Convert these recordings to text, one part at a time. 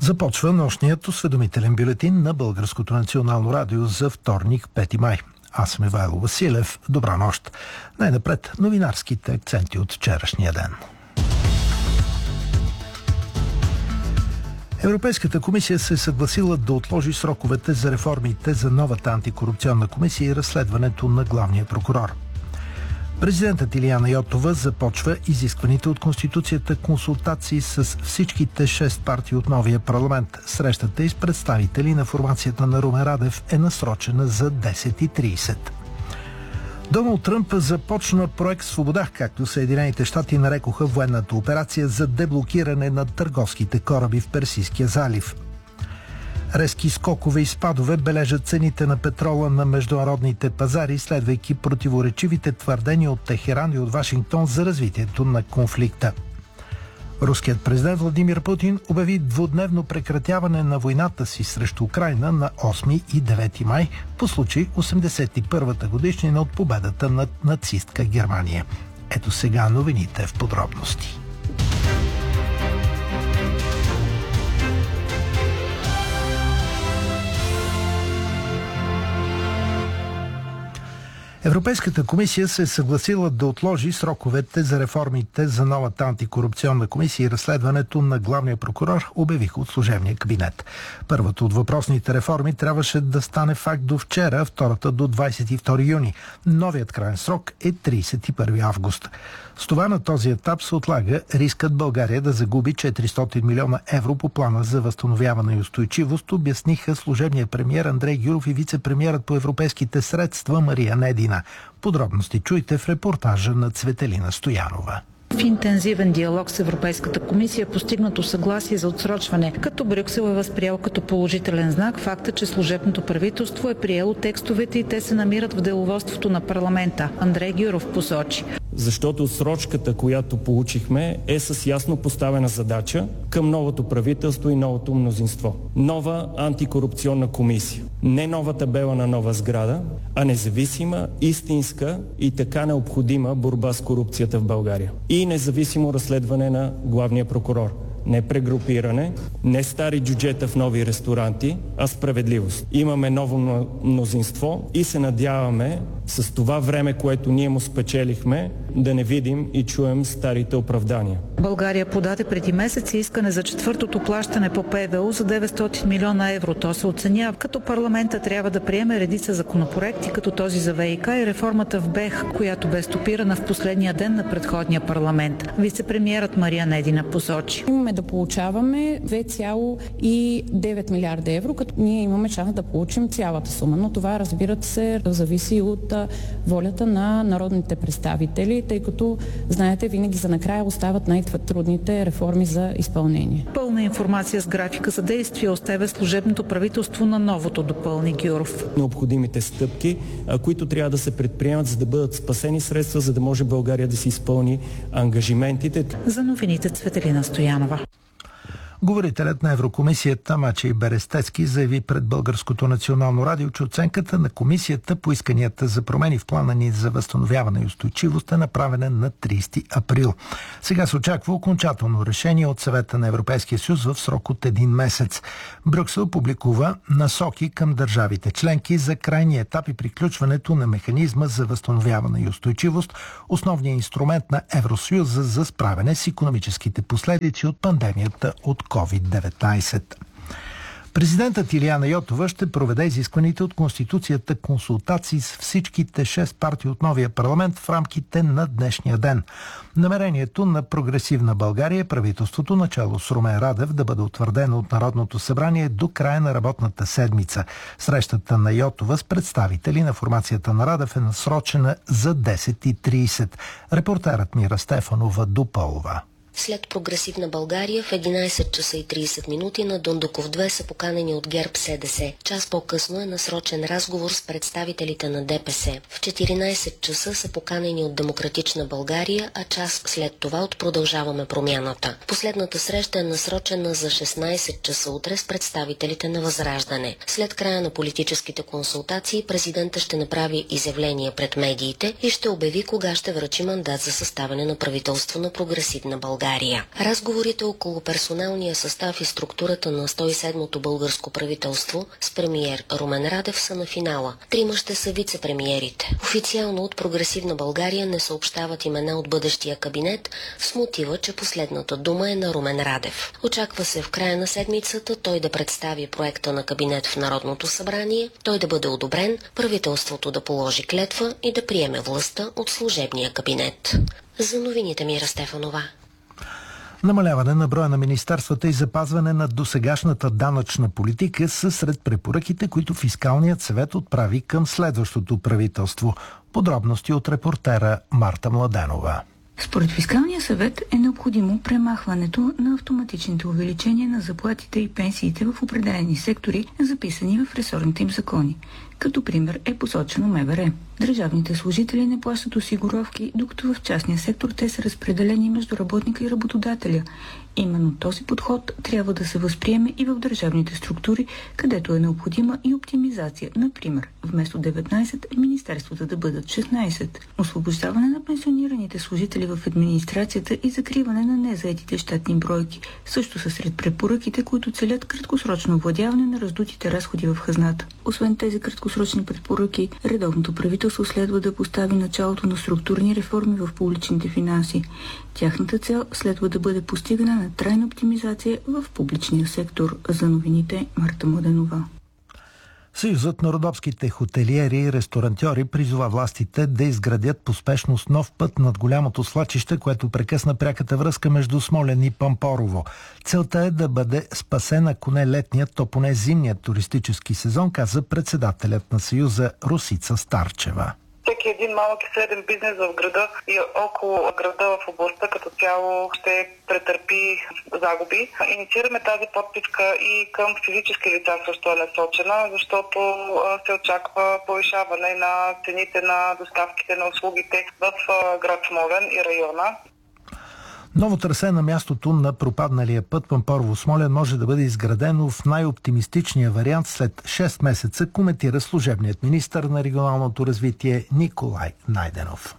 Започва нощният осведомителен бюлетин на Българското национално радио за вторник, 5 май. Аз съм Ивайло Василев. Добра нощ. Най-напред новинарските акценти от вчерашния ден. Европейската комисия се е съгласила да отложи сроковете за реформите за новата антикорупционна комисия и разследването на главния прокурор. Президентът Илияна Йотова започва изискваните от Конституцията консултации с всичките 6 партии от новия парламент. Срещата и с представители на формацията на Румен Радев е насрочена за 10:30. Доналд Тръмп започна проект Свобода, както Съединените щати нарекоха военната операция за деблокиране на търговските кораби в Персийския залив. Резки скокове и спадове бележат цените на петрола на международните пазари, следвайки противоречивите твърдения от Техеран и от Вашингтон за развитието на конфликта. Руският президент Владимир Путин обяви двудневно прекратяване на войната си срещу Украйна на 8 и 9 май по случай 81-та годишнина от победата над нацистка Германия. Ето сега новините в подробности. Европейската комисия се е съгласила да отложи сроковете за реформите за новата антикорупционна комисия и разследването на главния прокурор, обявиха от служебния кабинет. Първата от въпросните реформи трябваше да стане факт до вчера, втората до 22 юни. Новият крайен срок е 31 август. С това на този етап се отлага рискът България да загуби 400 милиона евро по плана за възстановяване и устойчивост, обясниха служебния премиер Андрей Гюров и вице-премиерът по европейските средства Мария Недина. Подробности чуйте в репортажа на Цветелина Стоянова. В интензивен диалог с Европейската комисия е постигнато съгласие за отсрочване, като Брюксел е възприел като положителен знак факта, че служебното правителство е приело текстовете и те се намират в деловодството на парламента. Андрей Гюров посочи. Защото отсрочката, която получихме, е с ясно поставена задача към новото правителство и новото мнозинство. Нова антикорупционна комисия. Не нова табела на нова сграда, а независима, истинска и така необходима борба с корупцията в България. И независимо разследване на главния прокурор. Не прегрупиране, не стари джуджета в нови ресторанти, а справедливост. Имаме ново мнозинство и се надяваме с това време, което ние му спечелихме, да не видим и чуем старите оправдания. България подаде преди месец искане за четвъртото плащане по ПВУ за 900 милиона евро. То се оценява, като парламента трябва да приеме редица законопроекти, като този за ВиК и реформата в БЕХ, която бе стопирана в последния ден на предходния парламент. Вице-премиерът Мария Недина посочи. Имаме да получаваме 2,9 милиарда евро, като ние имаме шанс да получим цялата сума. Но това, разбирате се, зависи от волята на народните представители, тъй като, знаете, винаги за накрая остават най-трудните реформи за изпълнение. Пълна информация с графика за действие оставя служебното правителство на новото, допълни Гюров. Необходимите стъпки, които трябва да се предприемат, за да бъдат спасени средства, за да може България да си изпълни ангажиментите. За новините Цветелина Стоянова. Говорителят на Еврокомисията Мачей Берестецки заяви пред Българското национално радио, че оценката на комисията по исканията за промени в плана ни за възстановяване и устойчивост е направена на 30 април. Сега се очаква окончателно решение от Съвета на Европейския съюз в срок от един месец. Брюксел публикува насоки към държавите членки за крайния етап и приключването на механизма за възстановяване и устойчивост, основният инструмент на Евросъюза за справяне с икономическите последици от пандемията от COVID-19. Президентът Илияна Йотова ще проведе изискваните от Конституцията консултации с всичките 6 партии от новия парламент в рамките на днешния ден. Намерението на Прогресивна България е правителството начало с Румен Радев да бъде утвърдено от Народното събрание до края на работната седмица. Срещата на Йотова с представители на формацията на Радев е насрочена за 10:30. Репортерът Мира Стефанова допълва. След Прогресивна България в 11 часа и 30 минути на Дондуков 2 са поканени от ГЕРБ СДС. Час по-късно е насрочен разговор с представителите на ДПС. В 14 часа са поканени от Демократична България, а час след това от Продължаваме промяната. Последната среща е насрочена за 16 часа утре с представителите на Възраждане. След края на политическите консултации президентът ще направи изявление пред медиите и ще обяви кога ще връчи мандат за съставяне на правителство на Прогресивна България. България. Разговорите около персоналния състав и структурата на 107-то българско правителство с премиер Румен Радев са на финала. Трима ще са вице-премиерите. Официално от Прогресивна България не съобщават имена от бъдещия кабинет с мотива, че последната дума е на Румен Радев. Очаква се в края на седмицата той да представи проекта на кабинет в Народното събрание, той да бъде одобрен, правителството да положи клетва и да приеме властта от служебния кабинет. За новините Мира Стефанова. Намаляване на броя на министерствата и запазване на досегашната данъчна политика са сред препоръките, които Фискалният съвет отправи към следващото правителство. Подробности от репортера Марта Младенова. Според Фискалния съвет е необходимо премахването на автоматичните увеличения на заплатите и пенсиите в определени сектори, записани в ресорните им закони. Като пример е посочено МВР. Държавните служители не плащат осигуровки, докато в частния сектор те са разпределени между работника и работодателя. Именно този подход трябва да се възприеме и в държавните структури, където е необходима и оптимизация. Например, вместо 19 министерствата да бъдат 16. Освобождаване на пенсионираните служители в администрацията и закриване на незаетите щатни бройки също са сред препоръките, които целят краткосрочно овладяване на раздутите разходи в хазната. Освен тези краткосрочни препоръки, редовното правителство следва да постави началото на структурни реформи в публичните финанси. Тяхната цел следва да бъде постигане на трайна оптимизация в публичния сектор. За новините Марта Младенова. Съюзът на родопските хотелиери и ресторантьори призова властите да изградят поспешно с нов път над голямото свлачище, което прекъсна пряката връзка между Смолян и Пампорово. Целта е да бъде спасен, ако не летният, то поне зимният туристически сезон, каза председателят на Съюза Росица Старчева. Всеки един малък и среден бизнес в града и около града в областта като цяло ще претърпи загуби. Инициираме тази подписка и към физически лица също е насочена, защото се очаква повишаване на цените на доставките на услугите в град Смолян и района. Ново трасе на мястото на пропадналия път Пампорово-Смолян може да бъде изградено в най-оптимистичния вариант след 6 месеца, коментира служебният министър на регионалното развитие Николай Найденов.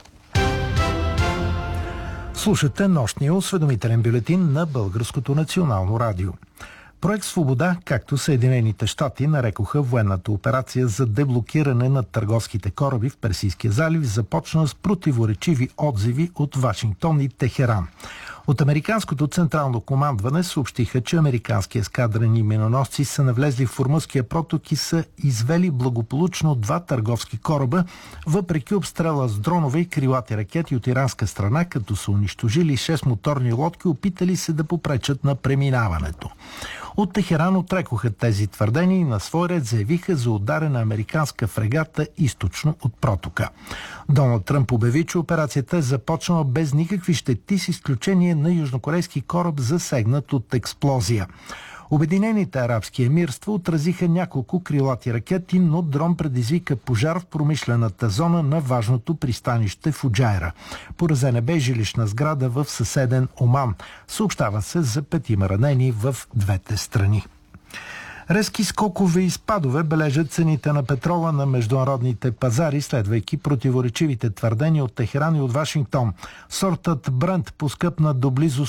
Слушате нощния осведомителен бюлетин на Българското национално радио. Проект Свобода, както Съединените щати нарекоха военната операция за деблокиране на търговските кораби в Персийския залив, започна с противоречиви отзиви от Вашингтон и Техеран. От американското централно командване съобщиха, че американски ескадрени миноносци са навлезли в Ормузския проток и са извели благополучно 2 търговски кораба, въпреки обстрела с дронове и крилати ракети от иранска страна, като са унищожили 6 моторни лодки, опитали се да попречат на преминаването. От Техеран отрекоха тези твърдения и на свой ред заявиха за ударена американска фрегата източно от протока. Доналд Тръмп обяви, че операцията е започнала без никакви щети, с изключение на южнокорейски кораб, засегнат от експлозия. Обединените арабски емирства отразиха няколко крилати ракети, но дрон предизвика пожар в промишлената зона на важното пристанище Фуджайра. Поразена бе жилищна сграда в съседен Оман. Съобщава се за 5 ранени в двете страни. Резки скокове и спадове бележат цените на петрола на международните пазари, следвайки противоречивите твърдения от Техеран и от Вашингтон. Сортът Брент поскъпна до близо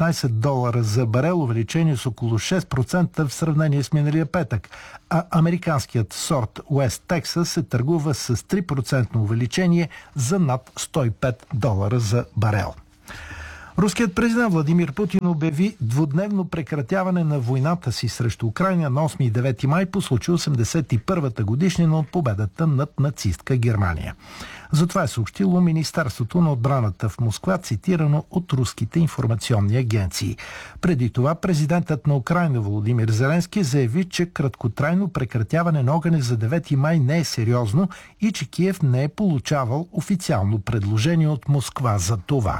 $115 за барел, увеличение с около 6% в сравнение с миналия петък. А американският сорт Уест Тексас се търгува с 3% увеличение за над $105 за барел. Руският президент Владимир Путин обяви двудневно прекратяване на войната си срещу Украйна на 8 и 9 май по случай 81-та годишнина от победата над нацистка Германия. Затова е съобщило Министерството на отбраната в Москва, цитирано от руските информационни агенции. Преди това президентът на Украйна Володимир Зеленски заяви, че краткотрайно прекратяване на огъня за 9 май не е сериозно и че Киев не е получавал официално предложение от Москва за това.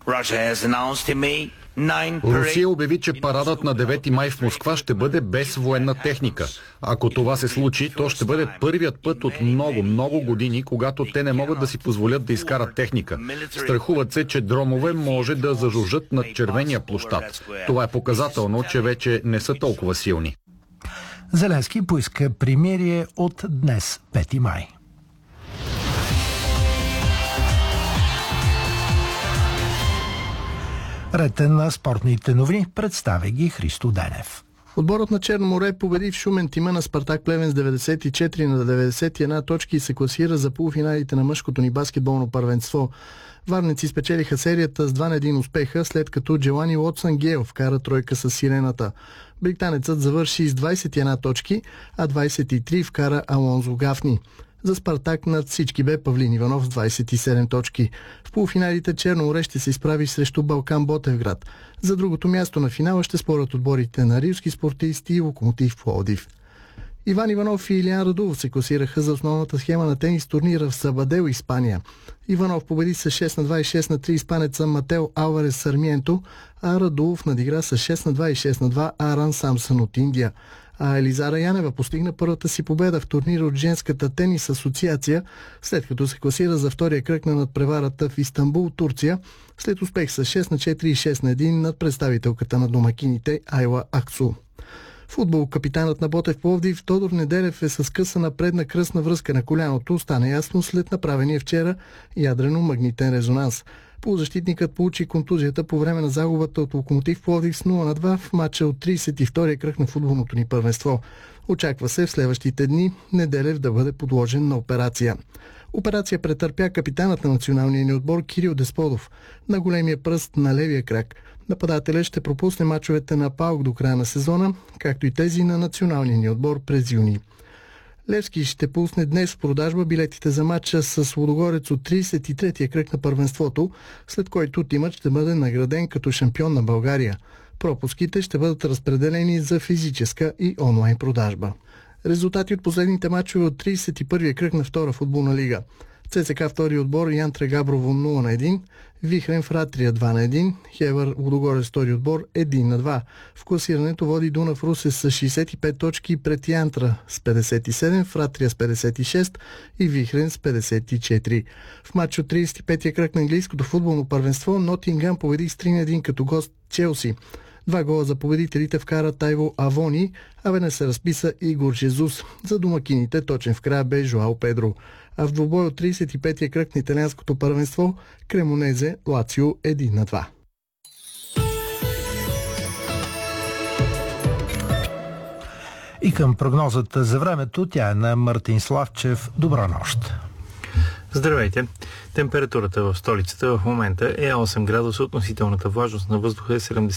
Русия обяви, че парадът на 9 май в Москва ще бъде без военна техника. Ако това се случи, то ще бъде първият път от много години, когато те не могат да си позволят да изкарат техника. Страхуват се, че дронове може да зажужжат над червения площад. Това е показателно, че вече не са толкова силни. Зеленски поиска примирие от днес, 5 май. Рете на спортните новини, представя ги Христо Денев. Отборът на Черно море победи в Шумен тима на Спартак Плевен с 94 на 91 точки и се класира за полуфиналите на мъжкото ни баскетболно първенство. Варнеци спечелиха серията с 2-1 успеха, след като Джелани Уотсън Гейл вкара тройка с сирената. Британецът завърши с 21 точки, а 23 вкара Алонзо Гафни. За Спартак над всички бе Павлин Иванов с 27 точки. В полуфиналите Черно море ще се изправи срещу Балкан Ботевград. За другото място на финала ще спорят отборите на Рилски спортисти и Локомотив Пловдив. Иван Иванов и Илиан Радулов се класираха за основната схема на тенис турнира в Сабадел, Испания. Иванов победи с 6 на 2 и 6 на 3 испанеца Матео Алварес Сармиенто, а Радулов надигра с 6 на 2 и 6 на 2 Аран Самсън от Индия. А Елизара Янева постигна първата си победа в турнира от женската тенис асоциация, след като се класира за втория кръг на надпреварата в Истанбул, Турция, след успех с 6 на 4 и 6 на 1 над представителката на домакините Айла Аксу. Футбол. Капитанът на Ботев Пловдив Тодор Неделев е с късана предна кръстна връзка на коляното, стана ясно след направения вчера ядрено-магнитен резонанс. Полузащитникът получи контузията по време на загубата от Локомотив Пловдив с 0 на 2 в матча от 32-я кръг на футболното ни първенство. Очаква се в следващите дни Неделев да бъде подложен на операция. Операция претърпя капитанът на националния ни отбор Кирил Десподов на големия пръст на левия крак. Нападателят ще пропусне мачовете на ПАОК до края на сезона, както и тези на националния ни отбор през юни. Левски ще пусне днес в продажба билетите за матча с Лудогорец от 33-я кръг на първенството, след който тимът ще бъде награден като шампион на България. Пропуските ще бъдат разпределени за физическа и онлайн продажба. Резултати от последните мачове от 31-я кръг на втора футболна лига. ЦСКА втори отбор Янтре Габрово 0 на 1, Вихрен Фратрия 2 на 1, Хевър Лудогорец втори отбор 1 на 2. В класирането води Дунав Русе с 65 точки пред Янтра с 57, Фратрия с 56 и Вихрен с 54. В матч от 35-я кръг на английското футболно първенство Нотингъм победи с 3 на 1 като гост Челси. 2 гола за победителите вкара Тайво Авони, а веднъж се разписа Игор Жезус. За домакините точен в края бе Жоао Педро. А в двубой от 35-я кръг на италианското първенство Кремонезе Лацио 1 на 2. И към прогнозата за времето, тя е на Мартин Славчев. Добра нощ! Здравейте! Температурата в столицата в момента е 8 градуса, относителната влажност на въздуха е 70%.